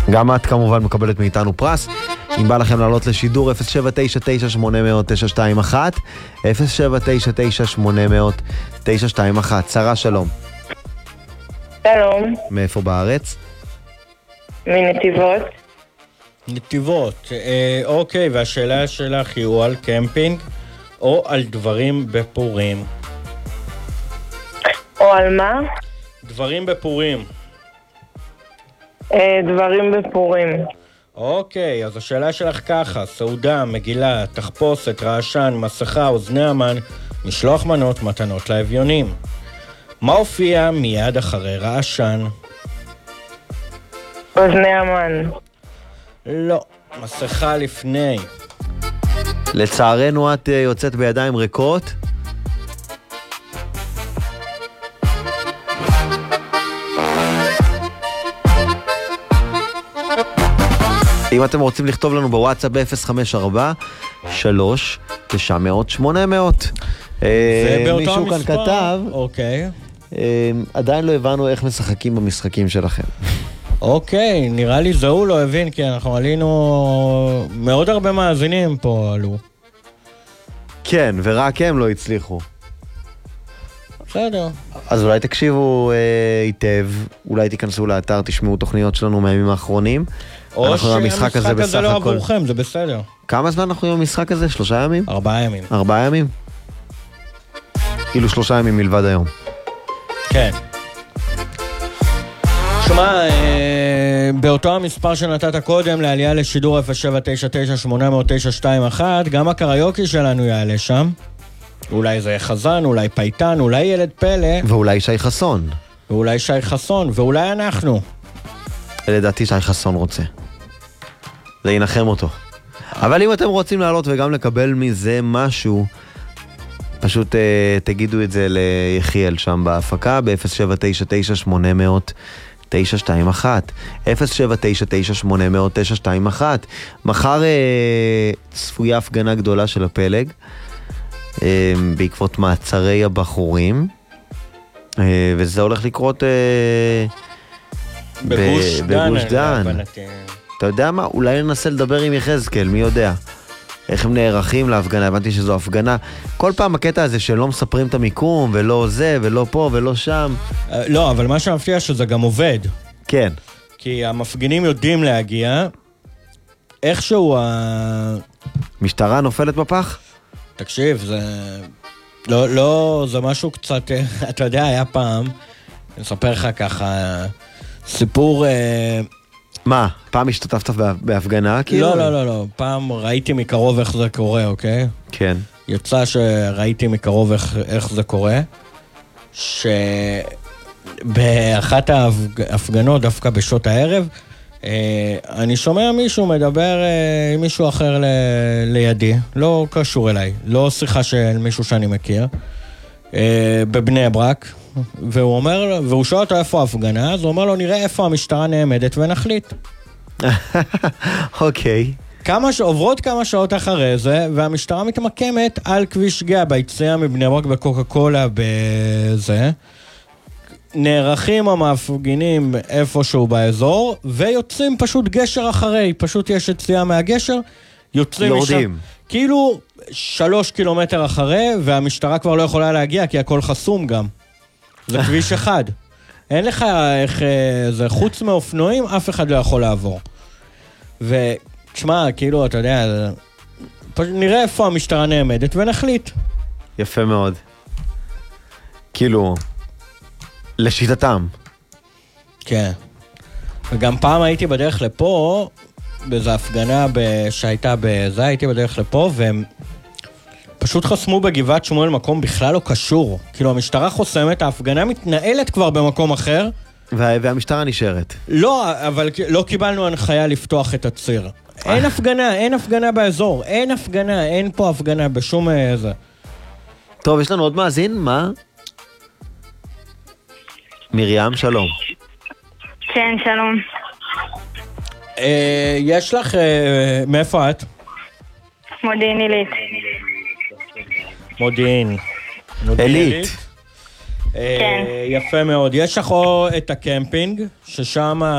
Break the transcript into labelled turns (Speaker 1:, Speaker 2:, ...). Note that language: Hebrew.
Speaker 1: גם את כמובן מקבלת מאיתנו פרס. אם בא לכם לעלות לשידור 0799800-921, 0799800-921. שרה, שלום.
Speaker 2: שלום.
Speaker 1: מאיפה בארץ?
Speaker 2: מנתיבות.
Speaker 3: נתיבות. אוקיי, והשאלה שלך היא או על קמפינג או על דברים בפורים?
Speaker 2: או על מה?
Speaker 3: דברים בפורים.
Speaker 2: דברים בפורים.
Speaker 3: אוקיי, אז השאלה שלך ככה: סעודה, מגילה, תחפושת, רעשן, מסכה, אוזני המן, משלוח מנות, מתנות לאביונים. מה הופיע מיד אחרי רעשן?
Speaker 2: אוזני המן.
Speaker 3: לא, מסכה לפני.
Speaker 1: לצערנו את יוצאת בידיים ריקות. אם אתם רוצים לכתוב לנו בוואטסאפ ב-054-3-900-800. מישהו כאן כתב,
Speaker 3: אוקיי.
Speaker 1: עדיין לא הבנו איך משחקים במשחקים שלכם.
Speaker 3: אוקיי, נראה לי זה הוא לא הבין, כי אנחנו עלינו, מאוד הרבה מאזינים פה עלו.
Speaker 1: כן, ורק הם לא הצליחו.
Speaker 3: בסדר.
Speaker 1: אז אולי תקשיבו היטב, אולי תיכנסו לאתר, תשמעו תוכניות שלנו מהימים האחרונים.
Speaker 3: או שהמשחק הזה לא עבורכם, זה בסדר.
Speaker 1: כמה זמן אנחנו עם המשחק הזה? 3 ימים?
Speaker 3: 4 ימים.
Speaker 1: 4 ימים? כאילו 3 ימים מלבד היום.
Speaker 3: כן. שומע, באותו המספר שנתת קודם לעלייה לשידור 0799800-921, גם הקריוקי שלנו יעלה שם. אולי זה חזן, אולי פייטן, אולי ילד פלא.
Speaker 1: ואולי שי חסון.
Speaker 3: ואולי שי חסון, ואולי אנחנו.
Speaker 1: לדעתי שי חסון רוצה. זה ינחם אותו. אבל אם אתם רוצים לעלות וגם לקבל מזה משהו, פשוט תגידו את זה ליחיאל שם בהפקה ב-0799800-921. 0799800-921. מחר צפויה הפגנה גדולה של הפלג בעקבות מעצרי הבחורים, וזה הולך לקרות
Speaker 3: בגוש דן.
Speaker 1: אתה יודע מה? אולי ננסה לדבר עם יחזקאל, מי יודע איך הם נערכים להפגנה. הבנתי שזו הפגנה. כל פעם הקטע הזה שלא מספרים את המיקום, ולא זה, ולא פה, ולא שם.
Speaker 3: לא, אבל מה שמפתיע שזה גם עובד.
Speaker 1: כן.
Speaker 3: כי המפגינים יודעים להגיע. איכשהו
Speaker 1: משטרה נופלת בפח?
Speaker 3: תקשיב, זה... לא, זה משהו קצת... אתה יודע, היה פעם, אני אספר לך ככה, סיפור...
Speaker 1: מה? פעם השתתפת בהפגנה?
Speaker 3: לא. פעם ראיתי מקרוב איך זה קורה, אוקיי?
Speaker 1: כן.
Speaker 3: יצא שראיתי מקרוב איך זה קורה, שבאחת ההפגנות, דווקא בשעות הערב, אני שומע מישהו מדבר עם מישהו אחר לידי, לא קשור אליי, לא שיחה של מישהו שאני מכיר, בבני ברק, והוא שואל אותו איפה ההפגנה, אז הוא אומר לו, נראה איפה המשטרה נעמדת ונחליט.
Speaker 1: אוקיי.
Speaker 3: עוברות כמה שעות אחרי זה, והמשטרה מתמקמת על כביש גאה, ביציאה מבני ברק בקוקה קולה בזה. נערכים המפגינים איפשהו באזור, ויוצאים פשוט גשר אחרי, פשוט יש יציאה מהגשר, יוצאים משם. כאילו 3 קילומטר אחרי, והמשטרה כבר לא יכולה להגיע, כי הכל חסום גם. זה כביש אחד. אין לך איך, זה חוץ מאופנועים, אף אחד לא יכול לעבור. ותשמע, כאילו, אתה יודע, נראה איפה המשטרה נעמדת ונחליט.
Speaker 1: יפה מאוד. כאילו, לשיטתם.
Speaker 3: כן. וגם פעם הייתי בדרך לפה, באיזו הפגנה שהייתה בזה, הייתי בדרך לפה, והם פשוט חסמו בגבעת שמואל מקום בכלל לא קשור. כאילו, המשטרה חוסמת, ההפגנה מתנהלת כבר במקום אחר.
Speaker 1: והמשטרה נשארת.
Speaker 3: לא, אבל לא קיבלנו הנחיה לפתוח את הציר. אין הפגנה באזור, אין פה הפגנה בשום איזה.
Speaker 1: טוב, יש לנו עוד מאזין, מה? מרים, שלום.
Speaker 2: כן, שלום.
Speaker 3: יש לך, מאיפה את?
Speaker 2: מודיעין עילית.
Speaker 3: מודיעין.
Speaker 1: עילית.
Speaker 3: כן. יפה מאוד. יש לך את הקמפינג, ששם